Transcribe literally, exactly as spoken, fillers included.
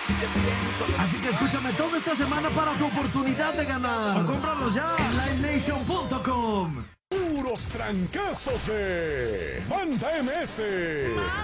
Así que escúchame toda esta semana para tu oportunidad de ganar. O cómpralo ya en live nation punto com. Puros trancazos de Banda M S.